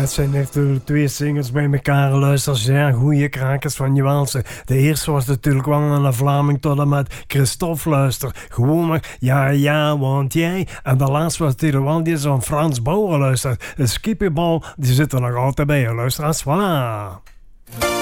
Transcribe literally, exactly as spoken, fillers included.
dat zijn natuurlijk twee singers bij elkaar. Luister, zeer goede krakers van Jewaanse. De eerste was natuurlijk wel een Vlaming tot en met Christophe. Luister, gewoon maar ja, ja, want jij. En de laatste was natuurlijk wel die zo'n Frans Bauer. Luister, een skippiebal, die zit er nog altijd bij je. Luister, als voilà.